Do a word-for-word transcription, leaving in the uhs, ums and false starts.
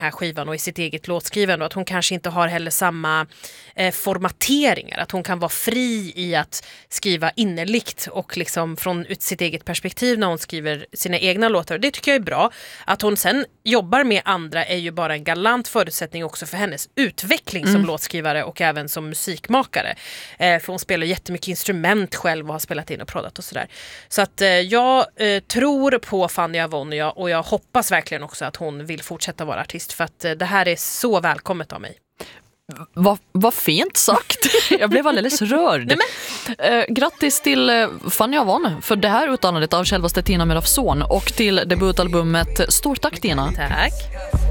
här skivan och i sitt eget låtskrivande, och att hon kanske inte har heller samma eh, formateringar, att hon kan vara fri i att skriva innerligt och liksom från ut sitt eget perspektiv när hon skriver sina egna låtar. Det tycker jag är bra. Att hon sen jobbar med andra är ju bara en galant förutsättning också för hennes utveckling mm. som låtskrivare och även som musikmakare. Eh, för hon spelar jättemycket instrument själv och har spelat in och proddat och sådär. Så att eh, jag eh, tror på Fanny Avon och jag, och jag hoppas verkligen också att hon vill fortsätta vara artist, för att eh, det här är så välkommet av mig. Vad, vad fint sagt. Jag blev alldeles rörd. Nej, men. Eh, grattis till eh, Fanny Avon för det här uttalandet av självaste Tina Merafson och till debutalbumet. Stort tack, Tina. Tack.